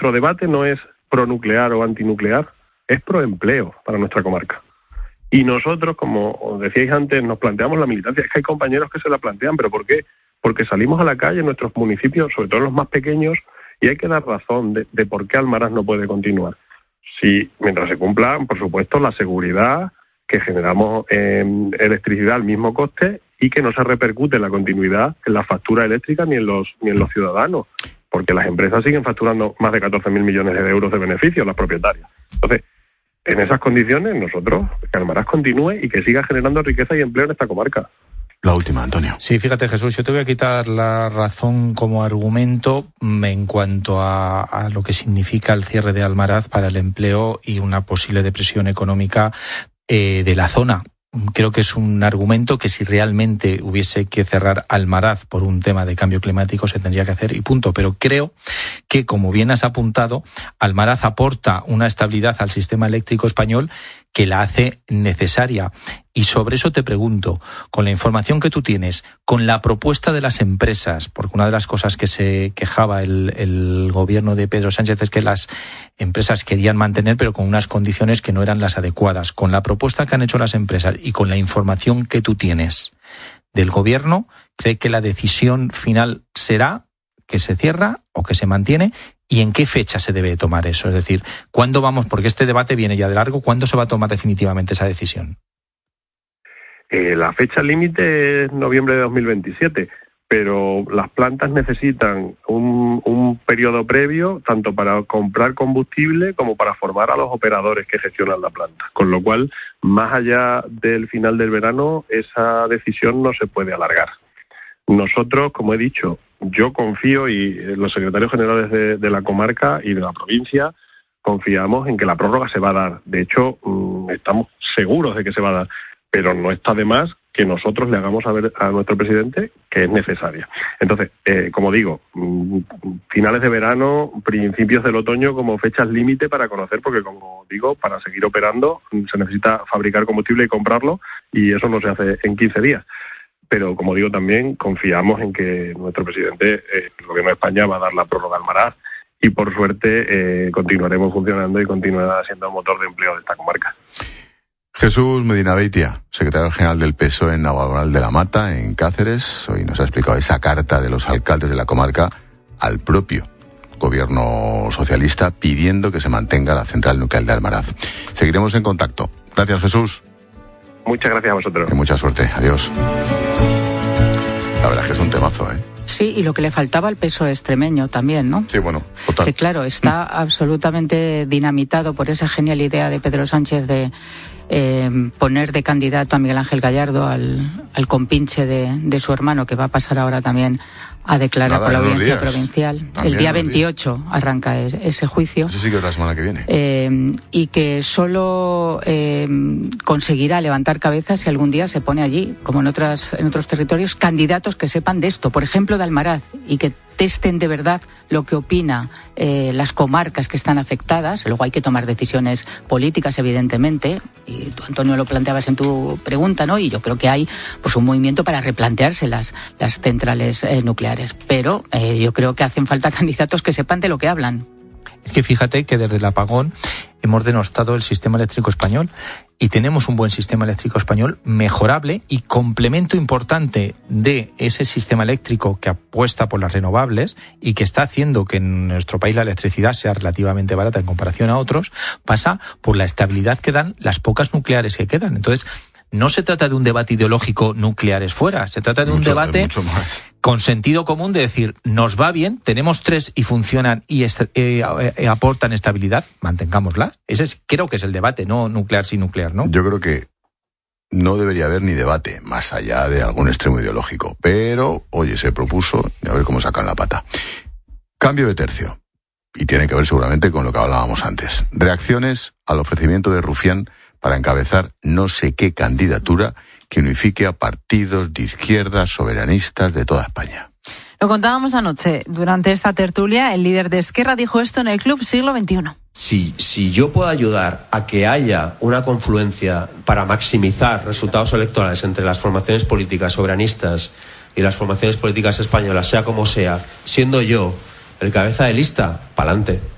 nuestro debate no es pronuclear o antinuclear, es proempleo para nuestra comarca. Y nosotros, como os decíais antes, nos planteamos la militancia. Es que hay compañeros que se la plantean, ¿pero por qué? Porque salimos a la calle en nuestros municipios, sobre todo en los más pequeños, y hay que dar razón de por qué Almaraz no puede continuar. Sí, mientras se cumpla, por supuesto, la seguridad, que generamos electricidad al mismo coste y que no se repercute la continuidad en la factura eléctrica ni en los ciudadanos, porque las empresas siguen facturando más de 14.000 millones de euros de beneficios, las propietarias. Entonces, en esas condiciones, nosotros, que Almaraz continúe y que siga generando riqueza y empleo en esta comarca. La última, Antonio. Sí, fíjate, Jesús, yo te voy a quitar la razón como argumento en cuanto a lo que significa el cierre de Almaraz para el empleo y una posible depresión económica de la zona. Creo que es un argumento que si realmente hubiese que cerrar Almaraz por un tema de cambio climático se tendría que hacer y punto. Pero creo que, como bien has apuntado, Almaraz aporta una estabilidad al sistema eléctrico español que la hace necesaria. Y sobre eso te pregunto, con la información que tú tienes, con la propuesta de las empresas, porque una de las cosas que se quejaba el gobierno de Pedro Sánchez es que las empresas querían mantener, pero con unas condiciones que no eran las adecuadas. Con la propuesta que han hecho las empresas y con la información que tú tienes del gobierno, ¿cree que la decisión final será que se cierra o que se mantiene? ¿Y en qué fecha se debe tomar eso? Es decir, ¿cuándo vamos? Porque este debate viene ya de largo. ¿Cuándo se va a tomar definitivamente esa decisión? La fecha límite es noviembre de 2027, pero las plantas necesitan un periodo previo tanto para comprar combustible como para formar a los operadores que gestionan la planta. Con lo cual, más allá del final del verano, esa decisión no se puede alargar. Nosotros, como he dicho, yo confío y los secretarios generales de la comarca y de la provincia confiamos en que la prórroga se va a dar. De hecho, estamos seguros de que se va a dar. Pero no está de más que nosotros le hagamos saber a nuestro presidente que es necesaria. Entonces, como digo, finales de verano, principios del otoño como fechas límite para conocer, porque como digo, para seguir operando se necesita fabricar combustible y comprarlo, y eso no se hace en 15 días. Pero, como digo, también confiamos en que nuestro presidente, el gobierno de España, va a dar la prórroga al Almaraz y, por suerte, continuaremos funcionando y continuará siendo motor de empleo de esta comarca. Jesús Medina Beitia, secretario general del PSOE en Navalmoral de la Mata, en Cáceres, hoy nos ha explicado esa carta de los alcaldes de la comarca al propio gobierno socialista pidiendo que se mantenga la central nuclear de Almaraz. Seguiremos en contacto. Gracias, Jesús. Muchas gracias a vosotros. Y mucha suerte. Adiós. La verdad es que es un temazo, ¿eh? Sí, y lo que le faltaba al PSOE extremeño también, ¿no? Sí, bueno, total. Que claro, está absolutamente dinamitado por esa genial idea de Pedro Sánchez de poner de candidato a Miguel Ángel Gallardo, al compinche de su hermano, que va a pasar ahora también a declarar por la audiencia provincial. También el día 28 arranca ese juicio. Eso sí que es la semana que viene. Y que solo conseguirá levantar cabeza si algún día se pone allí, como en otros territorios, candidatos que sepan de esto, por ejemplo de Almaraz, y que testen de verdad lo que opina las comarcas que están afectadas. Luego hay que tomar decisiones políticas, evidentemente, y tú, Antonio, lo planteabas en tu pregunta, ¿no? Y yo creo que hay pues un movimiento para replantearse las centrales nucleares, pero yo creo que hacen falta candidatos que sepan de lo que hablan. Es que fíjate que desde el apagón hemos denostado el sistema eléctrico español y tenemos un buen sistema eléctrico español mejorable, y complemento importante de ese sistema eléctrico que apuesta por las renovables y que está haciendo que en nuestro país la electricidad sea relativamente barata en comparación a otros, pasa por la estabilidad que dan las pocas nucleares que quedan. Entonces, no se trata de un debate ideológico nucleares fuera, se trata de un debate con sentido común de decir, nos va bien, tenemos 3 y funcionan y aportan estabilidad, mantengámosla. Ese creo que es el debate, no nuclear sin nuclear, ¿no? Yo creo que no debería haber ni debate, más allá de algún extremo ideológico. Pero, oye, se propuso, y a ver cómo sacan la pata. Cambio de tercio. Y tiene que ver seguramente con lo que hablábamos antes. Reacciones al ofrecimiento de Rufián para encabezar no sé qué candidatura que unifique a partidos de izquierdas soberanistas de toda España. Lo contábamos anoche. Durante esta tertulia, el líder de Esquerra dijo esto en el Club Siglo XXI. Si yo puedo ayudar a que haya una confluencia para maximizar resultados electorales entre las formaciones políticas soberanistas y las formaciones políticas españolas, sea como sea, siendo yo el cabeza de lista, pa'lante.